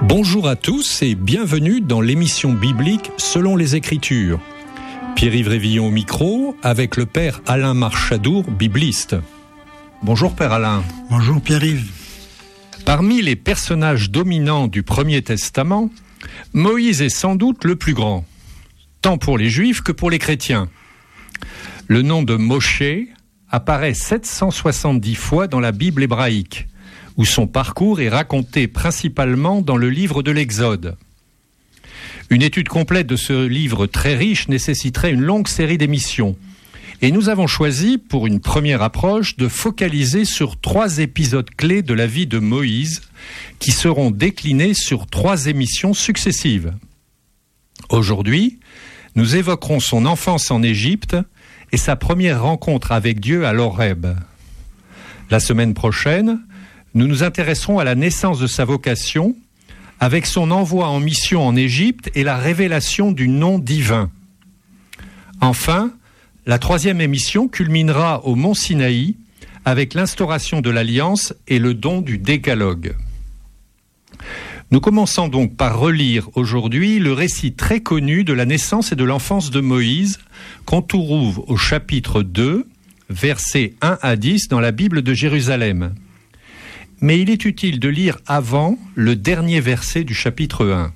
Bonjour à tous et bienvenue dans l'émission biblique Selon les Écritures. Pierre-Yves Révillon au micro avec le Père Alain Marchadour, bibliste. Bonjour Père Alain. Bonjour Pierre-Yves. Parmi les personnages dominants du Premier Testament, Moïse est sans doute le plus grand, tant pour les Juifs que pour les chrétiens. Le nom de Moshe apparaît 770 fois dans la Bible hébraïque, où son parcours est raconté principalement dans le livre de l'Exode. Une étude complète de ce livre très riche nécessiterait une longue série d'émissions. Et nous avons choisi, pour une première approche, de focaliser sur 3 épisodes clés de la vie de Moïse, qui seront déclinés sur 3 émissions successives. Aujourd'hui, nous évoquerons son enfance en Égypte et sa première rencontre avec Dieu à l'Horeb. La semaine prochaine, nous nous intéresserons à la naissance de sa vocation, avec son envoi en mission en Égypte et la révélation du nom divin. Enfin, la 3e émission culminera au mont Sinaï, avec l'instauration de l'Alliance et le don du Décalogue. Nous commençons donc par relire aujourd'hui le récit très connu de la naissance et de l'enfance de Moïse, qu'on trouve au chapitre 2, versets 1 à 10 dans la Bible de Jérusalem. Mais il est utile de lire avant le dernier verset du chapitre 1.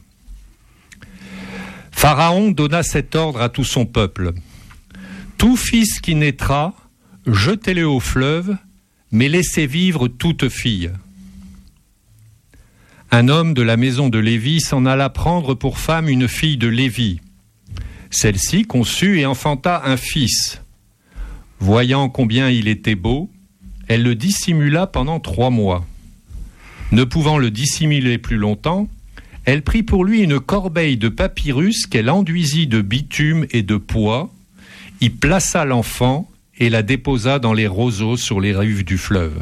Pharaon donna cet ordre à tout son peuple. « Tout fils qui naîtra, jetez-le au fleuve, mais laissez vivre toute fille. » Un homme de la maison de Lévi s'en alla prendre pour femme une fille de Lévi. Celle-ci conçut et enfanta un fils. Voyant combien il était beau, elle le dissimula pendant 3 mois. Ne pouvant le dissimuler plus longtemps, elle prit pour lui une corbeille de papyrus qu'elle enduisit de bitume et de pois, y plaça l'enfant et la déposa dans les roseaux sur les rives du fleuve.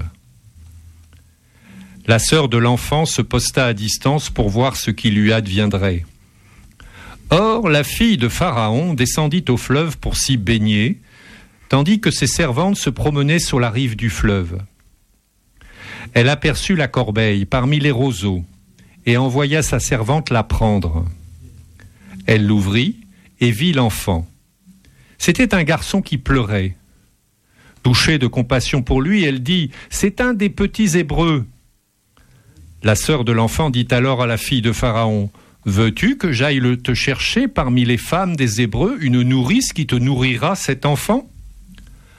La sœur de l'enfant se posta à distance pour voir ce qui lui adviendrait. Or, la fille de Pharaon descendit au fleuve pour s'y baigner, tandis que ses servantes se promenaient sur la rive du fleuve. Elle aperçut la corbeille parmi les roseaux et envoya sa servante la prendre. Elle l'ouvrit et vit l'enfant. C'était un garçon qui pleurait. Touchée de compassion pour lui, elle dit « C'est un des petits Hébreux ». La sœur de l'enfant dit alors à la fille de Pharaon « Veux-tu que j'aille te chercher parmi les femmes des Hébreux une nourrice qui te nourrira cet enfant ?»« Va »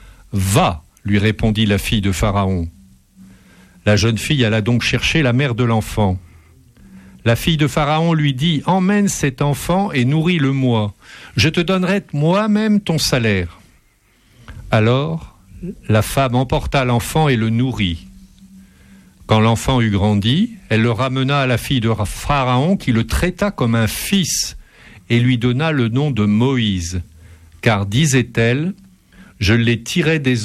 lui répondit la fille de Pharaon. La jeune fille alla donc chercher la mère de l'enfant. La fille de Pharaon lui dit « Emmène cet enfant et nourris-le-moi. Je te donnerai moi-même ton salaire. » Alors, la femme emporta l'enfant et le nourrit. Quand l'enfant eut grandi, elle le ramena à la fille de Pharaon qui le traita comme un fils et lui donna le nom de Moïse, car, disait-elle, « Je l'ai tiré des eaux. »